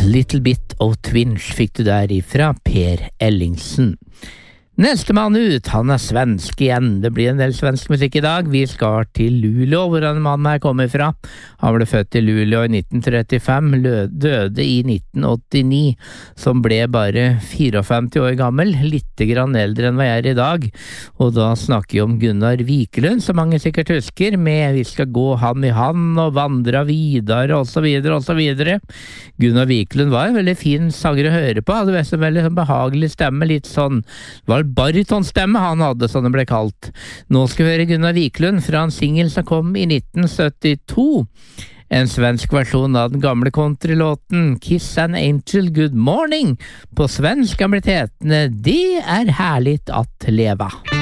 Little Bit of Twinge fikk du der ifra Per Ellingsen. Neste mann ut, han svensk igjen. Det blir en del svensk musikk i dag. Vi skal til Luleå, hvor en mann her kommer fra. Han ble født i Luleå i 1935, døde i 1989, som ble bare 54 år gammel, litt grann eldre enn hva jeg i dag. Og da snakker vi om Gunnar Wiklund, som mange sikkert husker, med Vi skal gå hand i hand og vandra videre, og så videre, og så videre. Gunnar Wiklund var en veldig fin sanger å høre på, hadde en veldig behagelig stemme, litt sånn, var barytonstemme han hadde, som det ble kalt. Nå skal vi høre Gunnar Wiklund fra en single som kom i 1972. En svensk versjon av den gamle countrylåten Kiss an Angel Good Morning. På svensk kan blitt hetende Det herligt att leva.